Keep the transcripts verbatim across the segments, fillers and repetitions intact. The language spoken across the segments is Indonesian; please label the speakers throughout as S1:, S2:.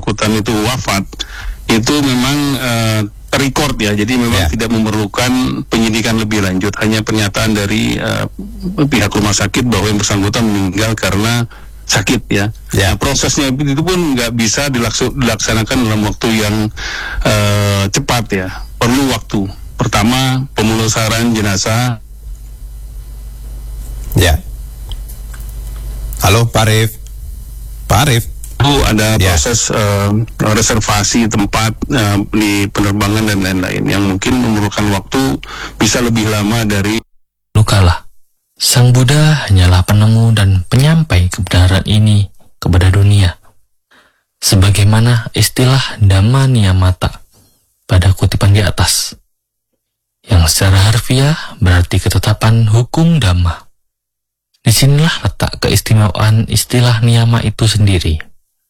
S1: bersangkutan itu wafat, itu memang uh, record ya, jadi memang yeah. tidak memerlukan penyidikan lebih lanjut, hanya pernyataan dari uh, pihak rumah sakit bahwa yang bersangkutan meninggal karena sakit ya. Yeah. Nah, prosesnya itu pun nggak bisa dilaksu, dilaksanakan dalam waktu yang uh, cepat ya, perlu waktu. Pertama, pemulasaran jenazah.
S2: Ya. Halo Pak Arif. Pak Arif.
S1: Itu ada
S2: ya.
S1: proses uh, reservasi tempat uh, di penerbangan dan lain-lain yang mungkin memerlukan waktu bisa lebih lama dari.
S3: Lukalah, Sang Buddha hanyalah penemu dan penyampai kebenaran ini kepada dunia. Sebagaimana istilah Dhamma Niyamata pada kutipan di atas, yang secara harfiah berarti ketetapan hukum Dhamma. Disinilah letak keistimewaan istilah niyama itu sendiri,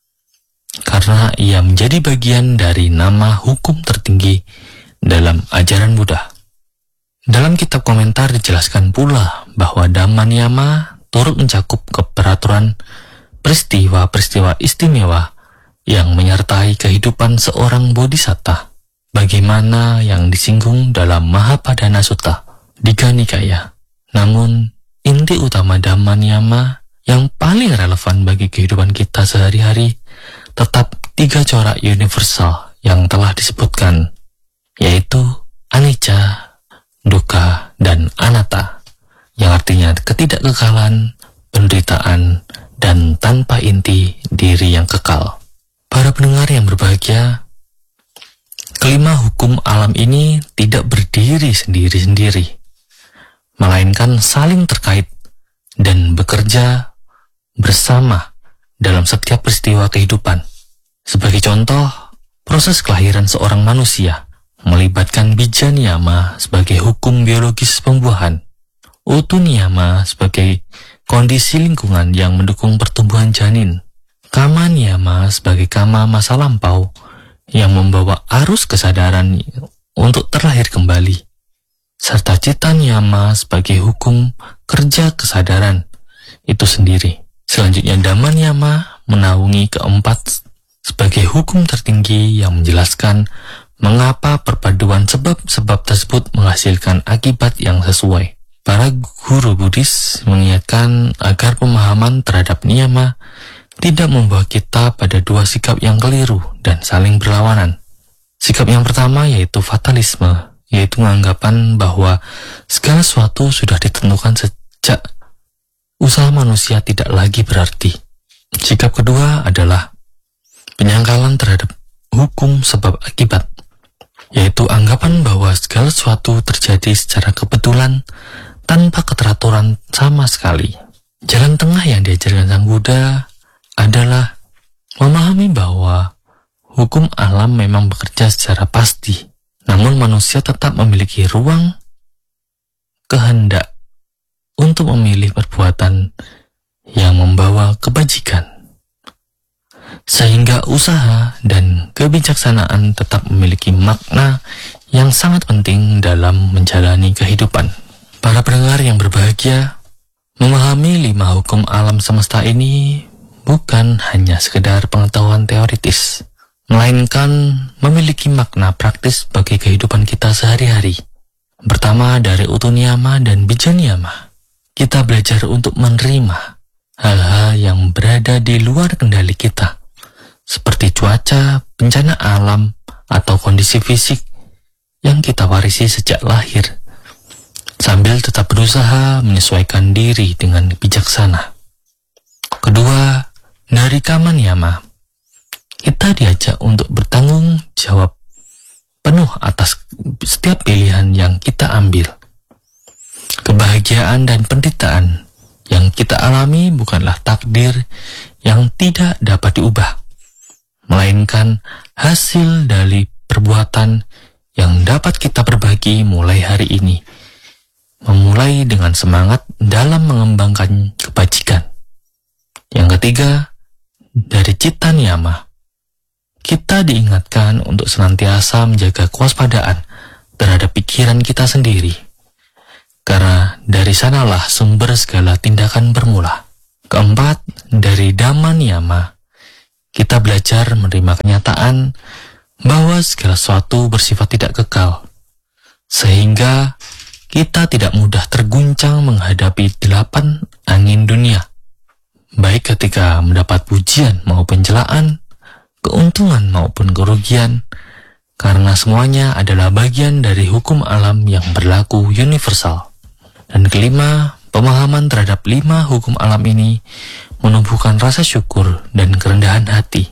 S3: karena ia menjadi bagian dari nama hukum tertinggi dalam ajaran Buddha. Dalam kitab komentar dijelaskan pula bahwa Dhamma Niyama turut mencakup keperaturan peristiwa-peristiwa istimewa yang menyertai kehidupan seorang bodhisatta, bagaimana yang disinggung dalam Mahapadana Sutta, Digha Nikaya. Namun, inti utama Dhamma Niyama yang paling relevan bagi kehidupan kita sehari-hari tetap tiga corak universal yang telah disebutkan, yaitu anicca, dukkha, dan anatta, yang artinya ketidakkekalan, penderitaan, dan tanpa inti diri yang kekal. Para pendengar yang berbahagia, kelima hukum alam ini tidak berdiri sendiri-sendiri, melainkan saling terkait dan bekerja bersama dalam setiap peristiwa kehidupan. Sebagai contoh, proses kelahiran seorang manusia melibatkan bija niyama sebagai hukum biologis pembuahan, utu niyama sebagai kondisi lingkungan yang mendukung pertumbuhan janin, kama niyama sebagai kama masa lampau yang membawa arus kesadaran untuk terlahir kembali, serta cita niyama sebagai hukum kerja kesadaran itu sendiri. Selanjutnya Dhamma Niyama menaungi keempat sebagai hukum tertinggi yang menjelaskan mengapa perpaduan sebab-sebab tersebut menghasilkan akibat yang sesuai. Para guru Buddhis mengingatkan agar pemahaman terhadap niyama tidak membawa kita pada dua sikap yang keliru dan saling berlawanan. Sikap yang pertama yaitu fatalisme, yaitu anggapan bahwa segala sesuatu sudah ditentukan sejak usaha manusia tidak lagi berarti. Sikap kedua adalah penyangkalan terhadap hukum sebab akibat, yaitu anggapan bahwa segala sesuatu terjadi secara kebetulan tanpa keteraturan sama sekali. Jalan tengah yang diajarkan Sang Buddha adalah memahami bahwa hukum alam memang bekerja secara pasti, namun manusia tetap memiliki ruang kehendak untuk memilih perbuatan yang membawa kebajikan, sehingga usaha dan kebijaksanaan tetap memiliki makna yang sangat penting dalam menjalani kehidupan. Para pendengar yang berbahagia, memahami lima hukum alam semesta ini bukan hanya sekedar pengetahuan teoritis, melainkan memiliki makna praktis bagi kehidupan kita sehari-hari. Pertama, dari utu niyama dan bija niyama, kita belajar untuk menerima hal-hal yang berada di luar kendali kita, seperti cuaca, bencana alam, atau kondisi fisik yang kita warisi sejak lahir, sambil tetap berusaha menyesuaikan diri dengan bijaksana. Kedua, dari kama niyama, kita diajak untuk bertanggung jawab penuh atas setiap pilihan yang kita ambil. Kebahagiaan dan penderitaan yang kita alami bukanlah takdir yang tidak dapat diubah, melainkan hasil dari perbuatan yang dapat kita berbagi mulai hari ini, memulai dengan semangat dalam mengembangkan kebajikan. Yang ketiga, dari cita niyama, kita diingatkan untuk senantiasa menjaga kewaspadaan terhadap pikiran kita sendiri, karena dari sanalah sumber segala tindakan bermula. Keempat, dari Dhamma niyama, kita belajar menerima kenyataan bahwa segala sesuatu bersifat tidak kekal, sehingga kita tidak mudah terguncang menghadapi delapan angin dunia, baik ketika mendapat pujian maupun celaan, keuntungan maupun kerugian, karena semuanya adalah bagian dari hukum alam yang berlaku universal. Dan kelima, pemahaman terhadap lima hukum alam ini menumbuhkan rasa syukur dan kerendahan hati.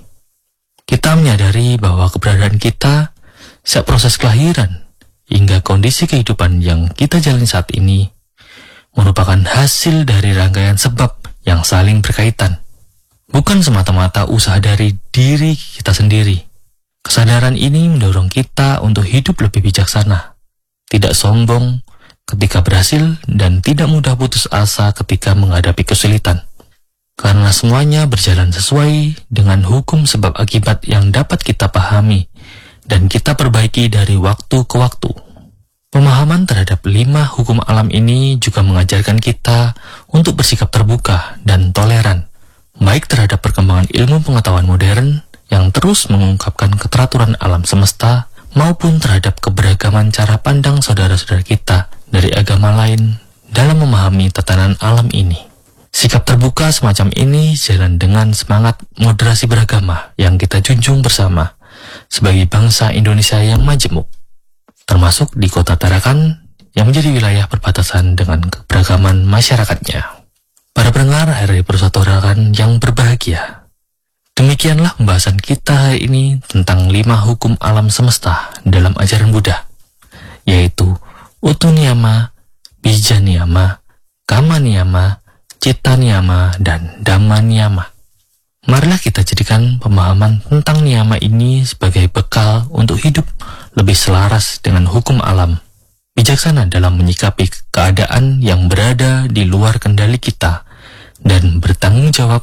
S3: Kita menyadari bahwa keberadaan kita sejak proses kelahiran hingga kondisi kehidupan yang kita jalani saat ini merupakan hasil dari rangkaian sebab yang saling berkaitan, bukan semata-mata usaha dari diri kita sendiri. Kesadaran ini mendorong kita untuk hidup lebih bijaksana, tidak sombong ketika berhasil, dan tidak mudah putus asa ketika menghadapi kesulitan, karena semuanya berjalan sesuai dengan hukum sebab akibat yang dapat kita pahami dan kita perbaiki dari waktu ke waktu. Pemahaman terhadap lima hukum alam ini juga mengajarkan kita untuk bersikap terbuka dan toleran, baik terhadap perkembangan ilmu pengetahuan modern yang terus mengungkapkan keteraturan alam semesta, maupun terhadap keberagaman cara pandang saudara-saudara kita dari agama lain dalam memahami tatanan alam ini. Sikap terbuka semacam ini jalan dengan semangat moderasi beragama yang kita junjung bersama sebagai bangsa Indonesia yang majemuk, termasuk di kota Tarakan yang menjadi wilayah perbatasan dengan keberagaman masyarakatnya. Para pendengar R R I Persatu Tarakan yang berbahagia, demikianlah pembahasan kita hari ini tentang lima hukum alam semesta dalam ajaran Buddha, yaitu Utu Niyama, Bija Niyama, Kama Niyama, Citta Niyama, dan Dhamma Niyama. Marilah kita jadikan pemahaman tentang niyama ini sebagai bekal untuk hidup lebih selaras dengan hukum alam, bijaksana dalam menyikapi keadaan yang berada di luar kendali kita, dan bertanggung jawab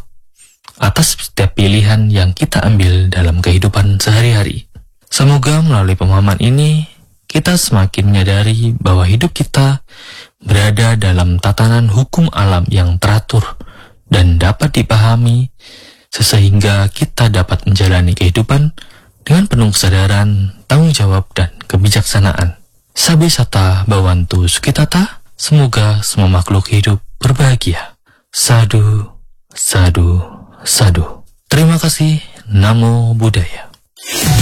S3: atas setiap pilihan yang kita ambil dalam kehidupan sehari-hari. Semoga melalui pemahaman ini, kita semakin menyadari bahwa hidup kita berada dalam tatanan hukum alam yang teratur dan dapat dipahami, sehingga kita dapat menjalani kehidupan dengan penuh kesadaran, tanggung jawab, dan kebijaksanaan. Sabi Sata Bawantu Sukitata, semoga semua makhluk hidup berbahagia. Sadu, sadu, sadu. Terima kasih. Namo Buddhaya.